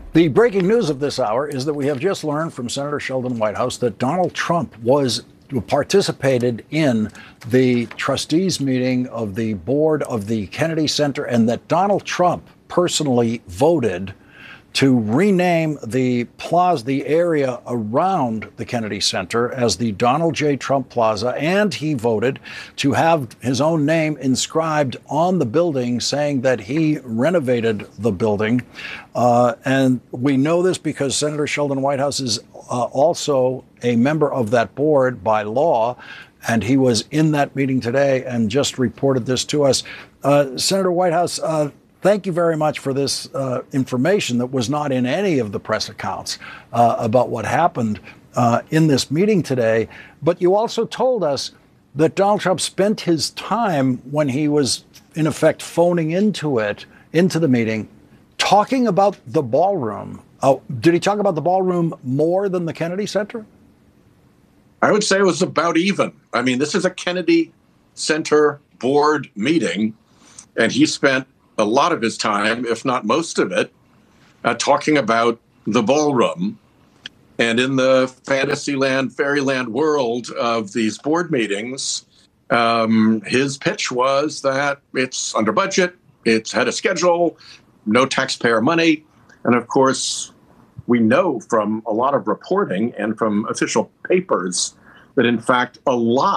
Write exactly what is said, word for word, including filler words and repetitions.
The breaking news of this hour is that we have just learned from Senator Sheldon Whitehouse that Donald Trump was participated in the trustees meeting of the board of the Kennedy Center, and that Donald Trump personally voted to rename the plaza, the area around the Kennedy Center, as the Donald J. Trump Plaza, and he voted to have his own name inscribed on the building, saying that he renovated the building. Uh, and we know this because Senator Sheldon Whitehouse is uh, also a member of that board by law, and he was in that meeting today and just reported this to us. Uh, Senator Whitehouse, uh, thank you very much for this uh, information that was not in any of the press accounts uh, about what happened uh, in this meeting today. But you also told us that Donald Trump spent his time when he was, in effect, phoning into it, into the meeting, talking about the ballroom. Oh, did he talk about the ballroom more than the Kennedy Center? I would say it was about even. I mean, this is a Kennedy Center board meeting, and he spent a lot of his time, if not most of it, uh, talking about the ballroom. And in the Fantasyland, Fairyland world of these board meetings, um, his pitch was that it's under budget, it's had a schedule, no taxpayer money. And of course, we know from a lot of reporting and from official papers that, in fact, a lot